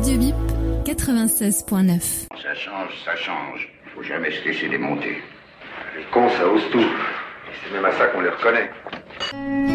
Radio Bip 96.9. Ça change, ça change. Faut jamais se laisser démonter. Les cons, ça ose tout. Et c'est même à ça qu'on les reconnaît.